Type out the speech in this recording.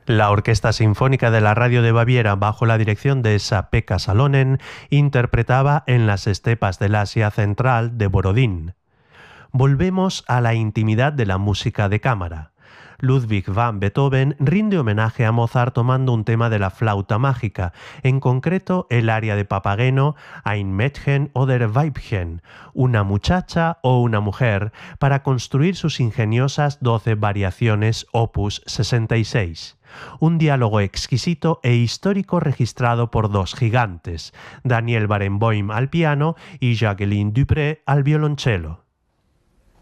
La Orquesta Sinfónica de la Radio de Baviera, bajo la dirección de Esa-Pekka Salonen, interpretaba En las estepas del Asia Central de Borodín. Volvemos a la intimidad de la música de cámara. Ludwig van Beethoven rinde homenaje a Mozart tomando un tema de la flauta mágica, en concreto el aria de Papageno, Ein Mädchen oder Weibchen, una muchacha o una mujer, para construir sus ingeniosas 12 variaciones opus 66. Un diálogo exquisito e histórico registrado por dos gigantes, Daniel Barenboim al piano y Jacqueline Dupré al violonchelo.